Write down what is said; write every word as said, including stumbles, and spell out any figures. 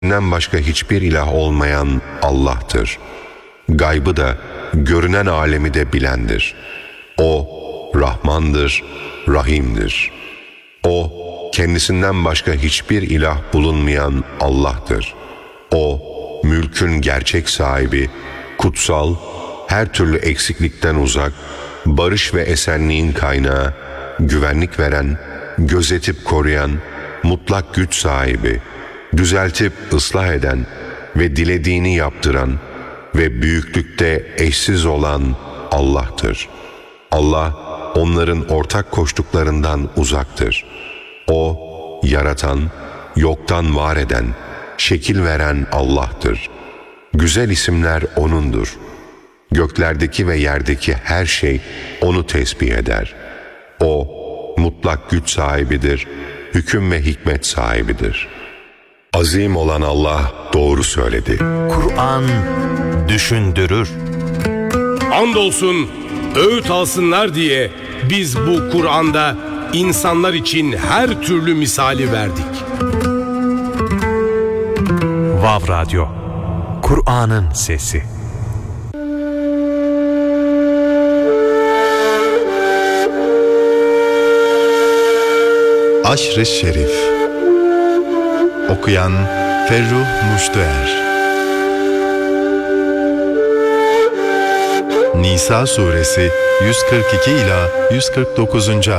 kendisinden başka hiçbir ilah olmayan Allah'tır. Gaybı da, görünen alemi de bilendir. O, Rahmandır, Rahim'dir. O, kendisinden başka hiçbir ilah bulunmayan Allah'tır. O, mülkün gerçek sahibi, kutsal, her türlü eksiklikten uzak, barış ve esenliğin kaynağı, güvenlik veren, gözetip koruyan, mutlak güç sahibi, düzeltip ıslah eden ve dilediğini yaptıran ve büyüklükte eşsiz olan Allah'tır. Allah, onların ortak koştuklarından uzaktır. O, yaratan, yoktan var eden, şekil veren Allah'tır. Güzel isimler O'nundur. Göklerdeki ve yerdeki her şey O'nu tesbih eder. O, mutlak güç sahibidir, hüküm ve hikmet sahibidir. Azim olan Allah doğru söyledi. Kur'an düşündürür. Andolsun öğüt alsınlar diye biz bu Kur'an'da insanlar için her türlü misali verdik. Vav Radyo, Kur'an'ın sesi. Aşr-ı Şerif. Okuyan Ferruh Muştuer. Nisa suresi yüz kırk iki ila yüz kırk dokuzuncu